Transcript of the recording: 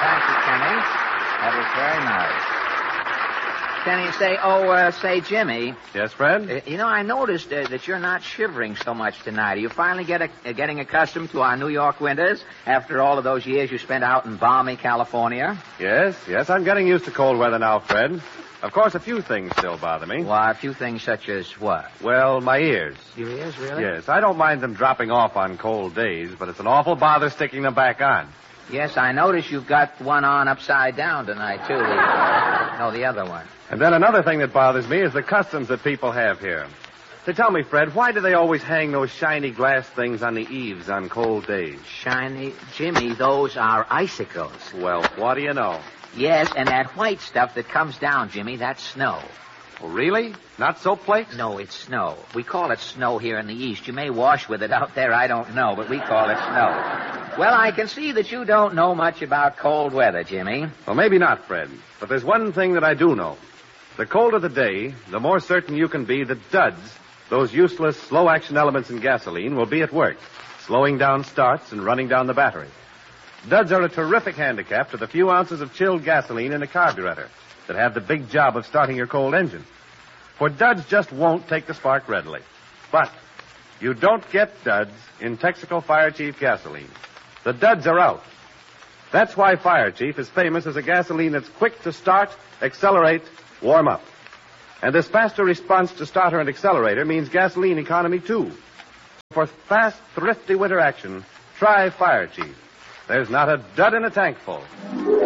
Thank you, Kenny. That was very nice. Kenny, say, Jimmy. Yes, Fred? I noticed that you're not shivering so much tonight. Are you finally getting accustomed to our New York winters after all of those years you spent out in balmy California? Yes, I'm getting used to cold weather now, Fred. Of course, a few things still bother me. Why, a few things such as what? Well, my ears. Your ears, really? Yes, I don't mind them dropping off on cold days, but it's an awful bother sticking them back on. Yes, I notice you've got one on upside down tonight, too. The other one. And then another thing that bothers me is the customs that people have here. So tell me, Fred, why do they always hang those shiny glass things on the eaves on cold days? Shiny? Jimmy, those are icicles. Well, what do you know? Yes, and that white stuff that comes down, Jimmy, that's snow. Oh, really? Not soap flakes? No, it's snow. We call it snow here in the East. You may wash with it out there, I don't know, but we call it snow. Well, I can see that you don't know much about cold weather, Jimmy. Well, maybe not, Fred. But there's one thing that I do know. The colder the day, the more certain you can be that duds, those useless, slow-action elements in gasoline, will be at work, slowing down starts and running down the battery. Duds are a terrific handicap to the few ounces of chilled gasoline in a carburetor that have the big job of starting your cold engine. For duds just won't take the spark readily. But you don't get duds in Texaco Fire Chief gasoline. The duds are out. That's why Fire Chief is famous as a gasoline that's quick to start, accelerate, warm up. And this faster response to starter and accelerator means gasoline economy, too. For fast, thrifty winter action, try Fire Chief. There's not a dud in a tank full.